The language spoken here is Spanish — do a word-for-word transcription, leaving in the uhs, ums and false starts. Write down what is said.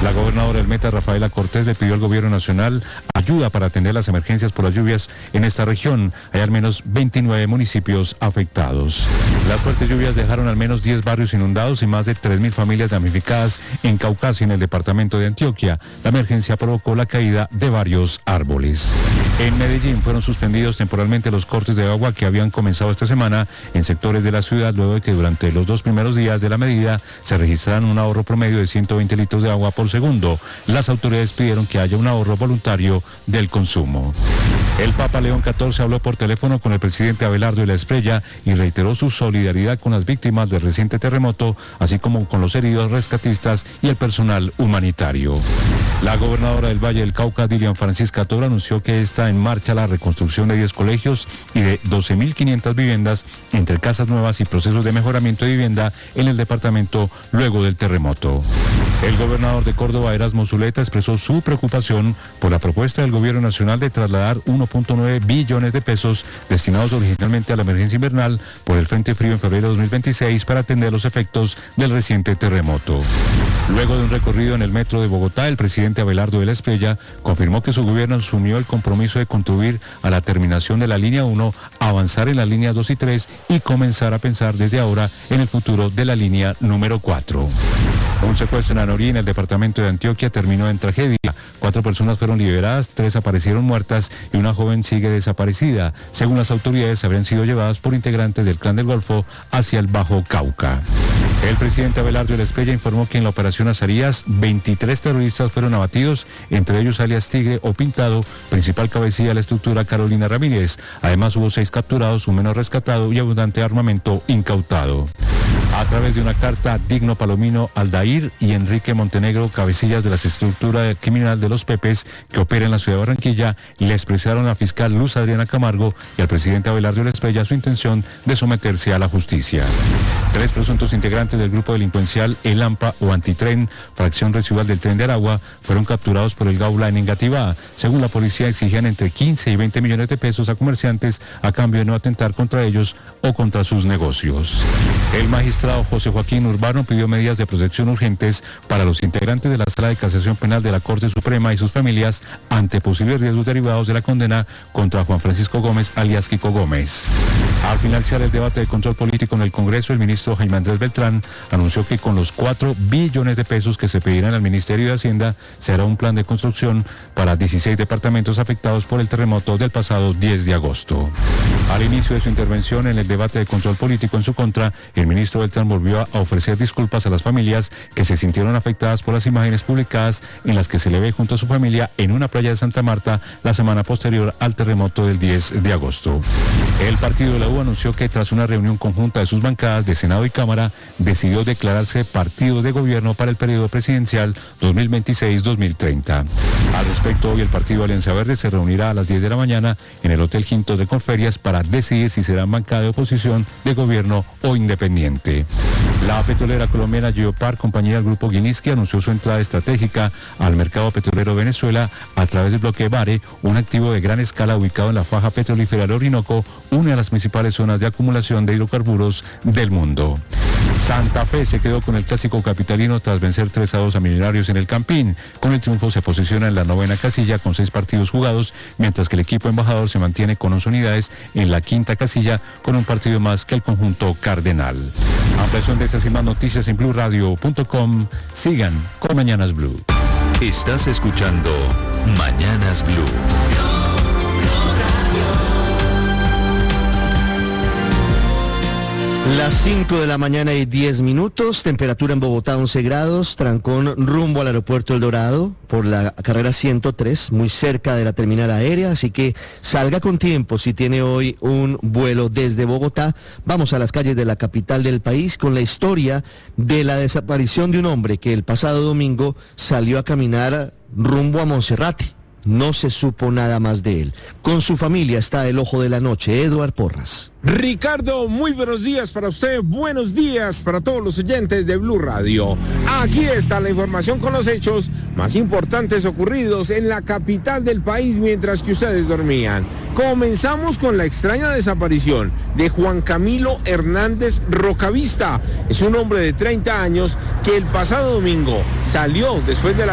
La gobernadora del Meta, Rafaela Cortés, le pidió al gobierno nacional ayuda para atender las emergencias por las lluvias en esta región. Hay al menos veintinueve municipios afectados. Las fuertes lluvias dejaron al menos diez barrios inundados y más de tres mil familias damnificadas en Caucasia, en el departamento de Antioquia. La emergencia provocó la caída de varios árboles. En Medellín fueron suspendidos temporalmente los cortes de agua que habían comenzado esta semana en sectores de la ciudad, luego de que durante los dos primeros días de la medida se registraran un ahorro promedio de ciento veinte litros de agua por segundo. Las autoridades pidieron que haya un ahorro voluntario del consumo. El Papa León catorce habló por teléfono con el presidente Abelardo de la Espriella y reiteró su solidaridad con las víctimas del reciente terremoto, así como con los heridos rescatistas y el personal humanitario. La gobernadora del Valle del Cauca, Dilian Francisca Toro, anunció que está en marcha la reconstrucción de diez colegios y de doce mil quinientas viviendas entre casas nuevas y procesos de mejoramiento de vivienda en el departamento luego del terremoto. El gobernador de Córdoba, Erasmo Zuleta, expresó su preocupación por la propuesta del gobierno nacional de trasladar uno punto nueve billones de pesos destinados originalmente a la emergencia invernal por el Frente Frío en febrero de dos mil veintiséis para atender los efectos del reciente terremoto. Luego de un recorrido en el metro de Bogotá, el presidente Abelardo de la Espriella confirmó que su gobierno asumió el compromiso de contribuir a la terminación de la línea uno, avanzar en las líneas dos y tres y comenzar a pensar desde ahora en el futuro de la línea número cuatro. Un secuestro en Anorí, en el departamento de Antioquia, terminó en tragedia. Cuatro personas fueron liberadas, tres aparecieron muertas y una joven sigue desaparecida. Según las autoridades, habrían sido llevadas por integrantes del Clan del Golfo hacia el Bajo Cauca. El presidente Abelardo de la Espriella informó que en la operación Azarías, veintitrés terroristas fueron abatidos, entre ellos alias Tigre o Pintado, principal cabecilla de la estructura Carolina Ramírez. Además hubo seis capturados, un menor rescatado y abundante armamento incautado. A través de una carta, Digno Palomino Aldair y Enrique Montenegro, cabecillas de la estructura criminal de los Pepes que opera en la ciudad de Barranquilla, le expresaron a la fiscal Luz Adriana Camargo y al presidente Abelardo de la Espriella su intención de someterse a la justicia. Tres presuntos integrantes del grupo delincuencial El AMPA o Antitren, fracción residual del Tren de Aragua, fueron capturados por el Gauline en Gativá. Según la policía, exigían entre quince y veinte millones de pesos a comerciantes a cambio de no atentar contra ellos o contra sus negocios. El magistrado José Joaquín Urbano pidió medidas de protección urgentes para los integrantes de la Sala de Casación Penal de la Corte Suprema y sus familias ante posibles riesgos derivados de la condena contra Juan Francisco Gómez, alias Kiko Gómez. Al finalizar el debate de control político en el Congreso, el ministro Jaime Andrés Beltrán anunció que con los cuatro billones de pesos que se pedirán al Ministerio de Hacienda se hará un plan de construcción para dieciséis departamentos afectados por el terremoto del pasado diez de agosto. Al inicio de su intervención en el debate de control político en su contra, el ministro Beltrán volvió a ofrecer disculpas a las familias que se sintieron afectadas por las imágenes publicadas en las que se le ve junto a su familia en una playa de Santa Marta la semana posterior al terremoto del diez de agosto. El partido de la U anunció que tras una reunión conjunta de sus bancadas de Senado y Cámara, decidió declararse partido de gobierno para el periodo presidencial dos mil veintiséis a dos mil treinta. Al respecto, hoy el partido Alianza Verde se reunirá a las diez de la mañana en el Hotel Quinto de Conferias para decidir si será bancada de oposición, de gobierno o independiente. La petrolera colombiana Geopar, compañía del grupo Guiniski, anunció su entrada estratégica al mercado petrolero de Venezuela a través del bloque Vare, un activo de gran escala ubicado en la faja petrolífera del Orinoco, una de las principales zonas de acumulación de hidrocarburos del mundo. Santa Fe se quedó con el clásico capitalino tras vencer tres a dos a Millonarios en el Campín. Con el triunfo se posiciona en la novena casilla con seis partidos jugados, mientras que el equipo embajador se mantiene con once unidades en la quinta casilla con un partido más que el conjunto cardenal. Ampliación de estas y más noticias en blue radio punto com. Sigan con Mañanas Blue. Estás escuchando Mañanas Blue. Las cinco de la mañana y diez minutos, temperatura en Bogotá once grados, trancón rumbo al aeropuerto El Dorado por la carrera ciento tres, muy cerca de la terminal aérea, así que salga con tiempo si tiene hoy un vuelo desde Bogotá. Vamos a las calles de la capital del país con la historia de la desaparición de un hombre que el pasado domingo salió a caminar rumbo a Monserrate. No se supo nada más de él. Con su familia está el ojo de la noche, Eduard Porras. Ricardo, muy buenos días para usted, buenos días para todos los oyentes de Blue Radio. Aquí está la información con los hechos más importantes ocurridos en la capital del país mientras que ustedes dormían. Comenzamos con la extraña desaparición de Juan Camilo Hernández Rocavista. Es un hombre de treinta años que el pasado domingo salió después de la